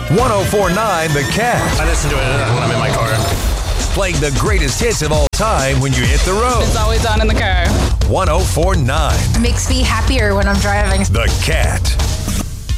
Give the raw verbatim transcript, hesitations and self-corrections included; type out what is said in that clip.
one oh four point nine The Cat. I listen to it when I'm in my car. Playing the greatest hits of all time when you hit the road. It's always on in the car. one oh four point nine Makes me happier when I'm driving. The Cat.